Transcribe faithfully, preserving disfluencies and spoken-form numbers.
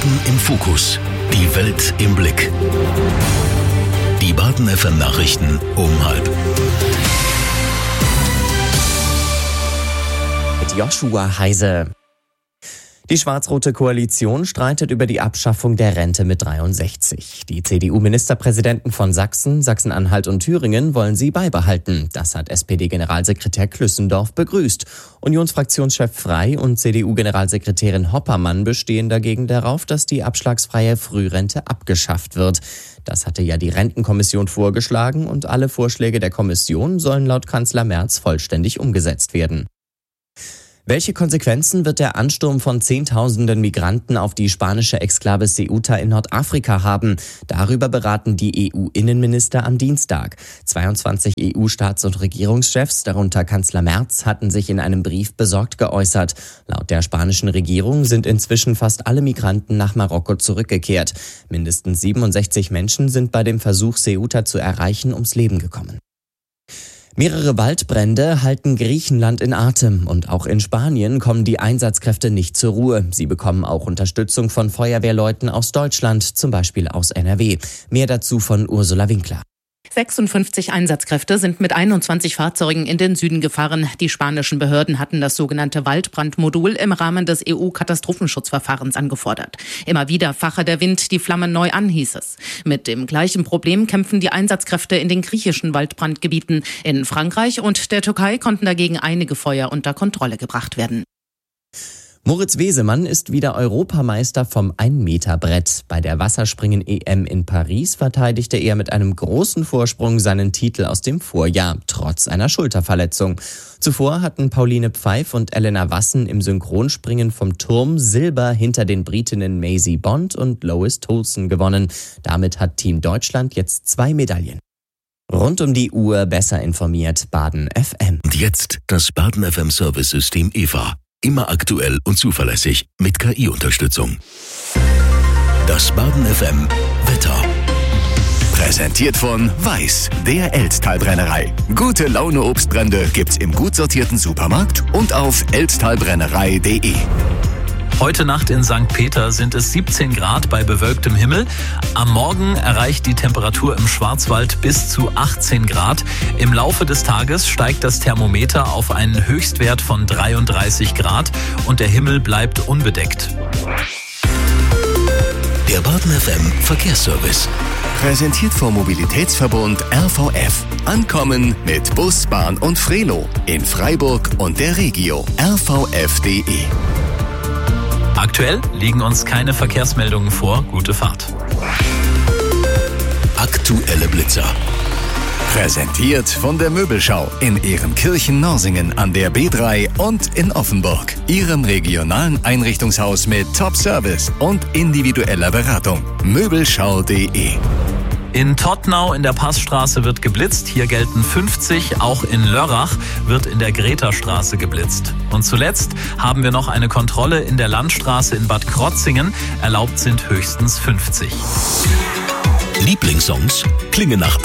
Baden im Fokus. Die Welt im Blick. Die Baden F M Nachrichten um halb. Mit Joshua Heise. Die schwarz-rote Koalition streitet über die Abschaffung der Rente mit dreiundsechzig. Die C D U-Ministerpräsidenten von Sachsen, Sachsen-Anhalt und Thüringen wollen sie beibehalten. Das hat S P D-Generalsekretär Klüssendorf begrüßt. Unionsfraktionschef Frey und C D U-Generalsekretärin Hoppermann bestehen dagegen darauf, dass die abschlagsfreie Frührente abgeschafft wird. Das hatte ja die Rentenkommission vorgeschlagen und alle Vorschläge der Kommission sollen laut Kanzler Merz vollständig umgesetzt werden. Welche Konsequenzen wird der Ansturm von Zehntausenden Migranten auf die spanische Exklave Ceuta in Nordafrika haben? Darüber beraten die E U-Innenminister am Dienstag. zweiundzwanzig E U-Staats- und Regierungschefs, darunter Kanzler Merz, hatten sich in einem Brief besorgt geäußert. Laut der spanischen Regierung sind inzwischen fast alle Migranten nach Marokko zurückgekehrt. Mindestens siebenundsechzig Menschen sind bei dem Versuch, Ceuta zu erreichen, ums Leben gekommen. Mehrere Waldbrände halten Griechenland in Atem und auch in Spanien kommen die Einsatzkräfte nicht zur Ruhe. Sie bekommen auch Unterstützung von Feuerwehrleuten aus Deutschland, zum Beispiel aus N R W. Mehr dazu von Ursula Winkler. sechsundfünfzig Einsatzkräfte sind mit einundzwanzig Fahrzeugen in den Süden gefahren. Die spanischen Behörden hatten das sogenannte Waldbrandmodul im Rahmen des E U-Katastrophenschutzverfahrens angefordert. Immer wieder fache der Wind die Flammen neu an, hieß es. Mit dem gleichen Problem kämpfen die Einsatzkräfte in den griechischen Waldbrandgebieten. In Frankreich und der Türkei konnten dagegen einige Feuer unter Kontrolle gebracht werden. Moritz Wesemann ist wieder Europameister vom ein-Meter-Brett. Bei der Wasserspringen-E M in Paris verteidigte er mit einem großen Vorsprung seinen Titel aus dem Vorjahr, trotz einer Schulterverletzung. Zuvor hatten Pauline Pfeif und Elena Wassen im Synchronspringen vom Turm Silber hinter den Britinnen Maisie Bond und Lois Tolson gewonnen. Damit hat Team Deutschland jetzt zwei Medaillen. Rund um die Uhr besser informiert, Baden F M. Und jetzt das Baden F M Service-System E V A. Immer aktuell und zuverlässig mit K I-Unterstützung. Das Baden F M Wetter. Präsentiert von Weiß, der Elztal-Brennerei. Gute Laune Obstbrände gibt's im gut sortierten Supermarkt und auf elztalbrennerei punkt de. Heute Nacht in Sankt Peter sind es siebzehn Grad bei bewölktem Himmel. Am Morgen erreicht die Temperatur im Schwarzwald bis zu achtzehn Grad. Im Laufe des Tages steigt das Thermometer auf einen Höchstwert von dreiunddreißig Grad und der Himmel bleibt unbedeckt. Der Baden F M Verkehrsservice. Präsentiert vom Mobilitätsverbund R V F. Ankommen mit Bus, Bahn und Frelo in Freiburg und der Regio. R V F punkt de. Aktuell liegen uns keine Verkehrsmeldungen vor. Gute Fahrt. Aktuelle Blitzer. Präsentiert von der Möbelschau in Ehrenkirchen-Norsingen an der B drei und in Offenburg. Ihrem regionalen Einrichtungshaus mit Top-Service und individueller Beratung. Möbelschau punkt de. In Tottnau in der Passstraße wird geblitzt. Hier gelten fünfzig. Auch in Lörrach wird in der Gretastraße geblitzt. Und zuletzt haben wir noch eine Kontrolle in der Landstraße in Bad Krotzingen. Erlaubt sind höchstens fünfzig. Lieblingssongs klingen nach